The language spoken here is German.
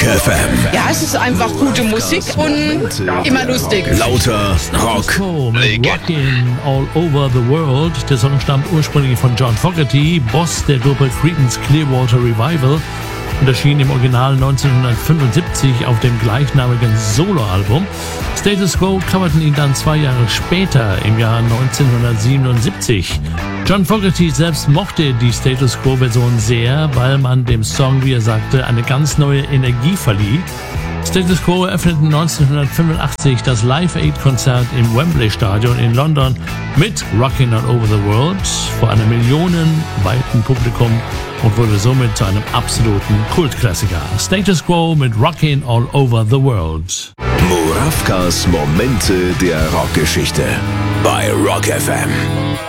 FM. Ja, es ist einfach gute Musik und immer lustig. Lauter Rock. Rockin' All Over the World. Der Song stammt ursprünglich von John Fogerty, Boss der Gruppe Creedence Clearwater Revival, und erschien im Original 1975 auf dem gleichnamigen Soloalbum. Status Quo coverten ihn dann 2 Jahre später, im Jahr 1977. John Fogerty selbst mochte die Status Quo-Version sehr, weil man dem Song, wie er sagte, eine ganz neue Energie verlieh. Status Quo eröffneten 1985 das Live-Aid-Konzert im Wembley-Stadion in London mit Rockin' All Over the World vor einem millionenweiten Publikum und wurde somit zu einem absoluten Kultklassiker. Status Quo mit Rockin' All Over the World. Murawkas Momente der Rockgeschichte bei Rock FM.